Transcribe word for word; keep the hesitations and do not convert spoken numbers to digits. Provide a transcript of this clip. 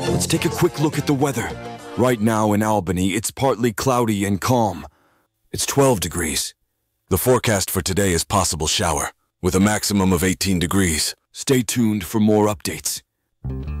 Let's take a quick look at the weather. Right now in Albany, it's partly cloudy and calm. It's twelve degrees. The forecast for today is possible shower, with a maximum of eighteen degrees. Stay tuned for more updates.